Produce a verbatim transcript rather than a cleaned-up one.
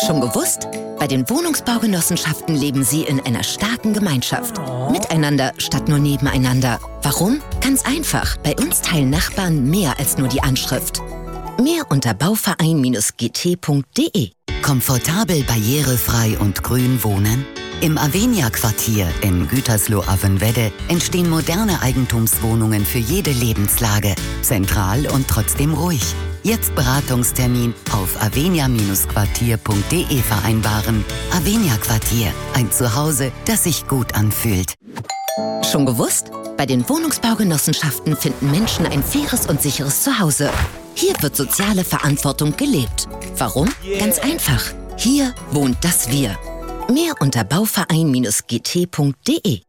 Schon gewusst? Bei den Wohnungsbaugenossenschaften leben Sie in einer starken Gemeinschaft. Miteinander statt nur nebeneinander. Warum? Ganz einfach. Bei uns teilen Nachbarn mehr als nur die Anschrift. Mehr unter bauverein G T punkt de. Komfortabel, barrierefrei und grün wohnen? Im Avenia-Quartier in Gütersloh-Avenwedde entstehen moderne Eigentumswohnungen für jede Lebenslage. Zentral und trotzdem ruhig. Jetzt Beratungstermin auf avenia Quartier punkt de vereinbaren. Avenia-Quartier, ein Zuhause, das sich gut anfühlt. Schon gewusst? Bei den Wohnungsbaugenossenschaften finden Menschen ein faires und sicheres Zuhause. Hier wird soziale Verantwortung gelebt. Warum? Ganz einfach. Hier wohnt das Wir. Mehr unter bauverein G T punkt de.